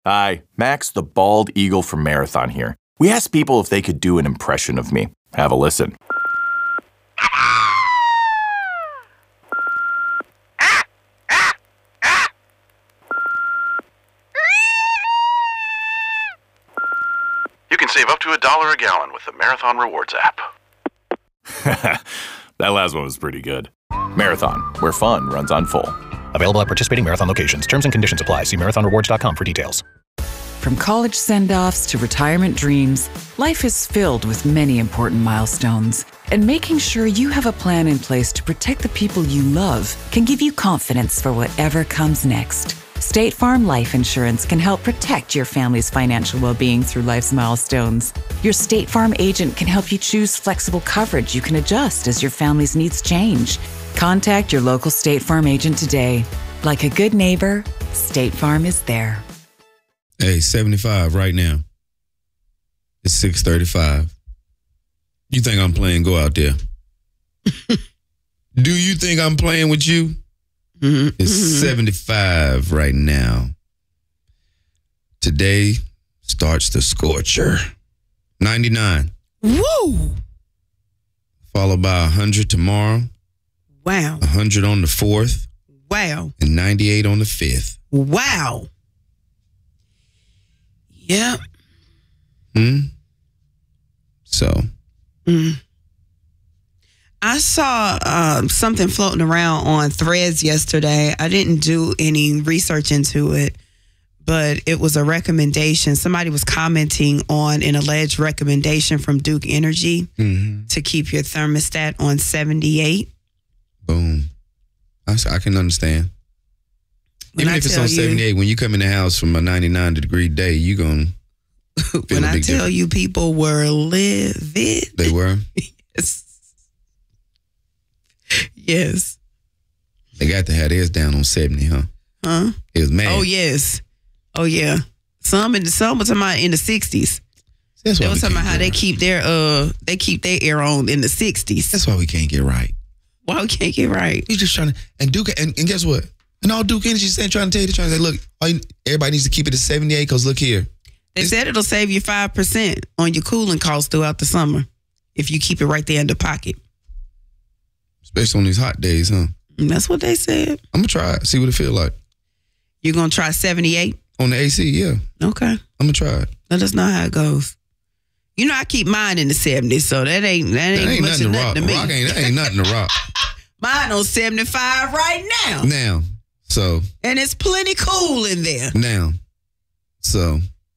Hi, Max the Bald Eagle from Marathon here. We asked people if they could do an impression of me. Have a listen. You can save up to $1 a gallon with the Marathon Rewards app. That last one was pretty good. Marathon, where fun runs on full. Available at participating Marathon locations. Terms and conditions apply. See marathonrewards.com for details. From college send-offs to retirement dreams, life is filled with many important milestones. And making sure you have a plan in place to protect the people you love can give you confidence for whatever comes next. State Farm Life Insurance can help protect your family's financial well-being through life's milestones. Your State Farm agent can help you choose flexible coverage you can adjust as your family's needs change. Contact your local State Farm agent today. Like a good neighbor, State Farm is there. Hey, 75 right now. It's 6:35. You think I'm playing? Go out there. Do you think I'm playing with you? It's 75 right now. Today starts the scorcher. 99. Woo! Followed by 100 tomorrow. Wow. 100 on the 4th. Wow. And 98 on the 5th. Wow. Yep. So. I saw something floating around on Threads yesterday. I didn't do any research into it, but it was a recommendation. Somebody was commenting on an alleged recommendation from Duke Energy to keep your thermostat on 78. Boom. I can understand. Even if it's on 78, when you come in the house from a 99-degree day, you're going to feel when a big I tell difference. you people were livid. They were? Yes. Yes. They got to have theirs down on 70, huh? Huh? It was mad. Oh, yes. Oh, yeah. Some were talking about in the 60s. That's why They were we talking about can't how get they keep their air on in the 60s. That's why we can't get right. Why we can't get right? He's just trying to, and Duke, and guess what? And all Duke Energy saying, trying to say, look, everybody needs to keep it at 78 because look here. They said it'll save you 5% on your cooling costs throughout the summer if you keep it right there in the pocket. Especially on these hot days, huh? And that's what they said. I'm going to try it, see what it feel like. You're going to try 78? On the AC, yeah. Okay. I'm going to try it. Let us know how it goes. You know, I keep mine in the 70s, so that ain't much of nothing to me. That ain't nothing to rock. Mine on 75 right now. Now, so. And it's plenty cool in there. Now, so.